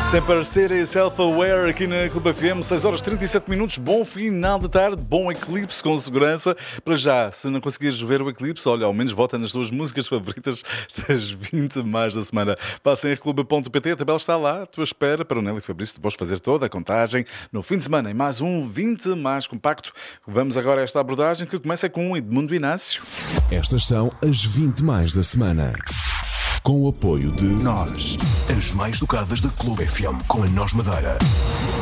Temper City, Self-Aware aqui na Clube FM, 6 horas 37 minutos, bom final de tarde, bom eclipse com segurança. Para já, se não conseguires ver o eclipse, olha, ao menos vota nas tuas músicas favoritas das 20 mais da semana. Passem a clube.pt, a tabela está lá, à tua espera para o Nelly Fabrício depois fazer toda a contagem no fim de semana em mais um 20 mais compacto. Vamos agora a esta abordagem que começa com Edmundo Inácio. Estas são as 20 mais da semana. Com o apoio de Nós, as mais tocadas da Clube FM com a Nós Madeira.